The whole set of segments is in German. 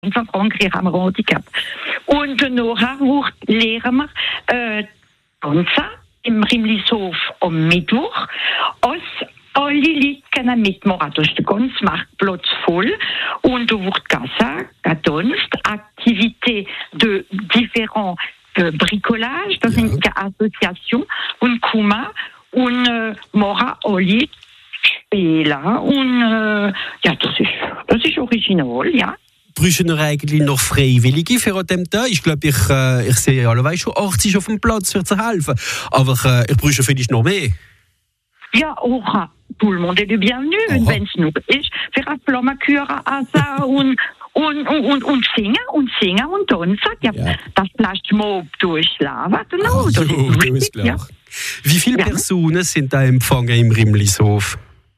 in Frankreich haben wir Handicap. Und nachher lehren wir Tanzen im Rimlishof am Mittwoch. Als alle Leute können mitmachen. Da ist der ganze Marktplatz voll. Und da wird getanzt, Aktivität de différents bricolage. Das sind die Associationen und kommen und machen alle spielen. Und ja, das ist original, ja. Brauchen wir eigentlich noch Freiwillige für den Tag? Ich glaube, ich sehe alle schon 80 auf dem Platz für zu helfen. Aber ich brauche vielleicht noch mehr. Ja, auch. Tout le monde est le bienvenu. Und wenn es noch ist, für eine Flammeküre und singen und tanzen. Ja, das lässt man durchlaufen. Genau, das ist klar. Ja. Wie viele Personen sind da empfangen im Rimlishof?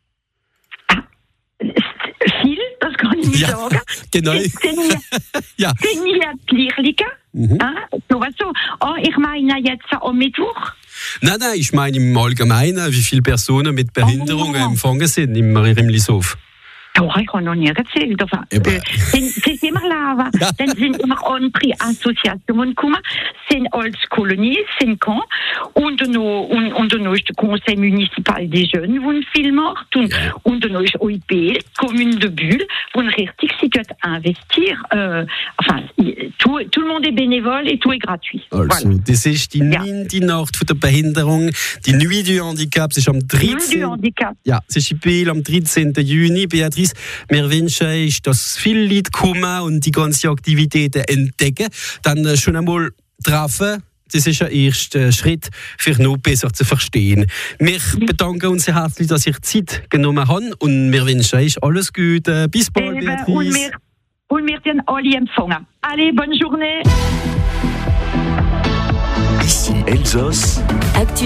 Viel, das kann ich nicht sagen. Genau. Sind ja Kirchliche. So. Oh, ich meine jetzt am Mittwoch. Nein, ich meine im Allgemeinen, wie viele Personen mit Behinderungen empfangen sind im Rimlishof. Doch, ich habe noch nie gezählt. Sind immer lava. Dann sind immer andere Assoziationen gekommen, sind als Kolonie, sind Camp. Und dann ist der Conseil municipal des Jeunes, wo viel macht. Und dann ist OIP, Commune de Bulle, wo richtig sich investiert. Tout le monde est bénévole et tout est gratuit. Also, voilà. Das ist die 9. Nacht von der Behinderung. Die Nuit du Handicap, es ist am 13. Ja, es ist in Biel am 13. Juni. Beatrice, wir wünschen euch, dass viele Leute kommen und die ganzen Aktivitäten entdecken. Dann schon einmal treffen. Das ist ein erster Schritt, für noch besser zu verstehen. Wir bedanken uns sehr herzlich, dass ihr Zeit genommen habt und wir wünschen euch alles Gute. Bis bald, Beatrice. Und wir werden alle empfangen. Allez, bonne journée. Ici Elsass.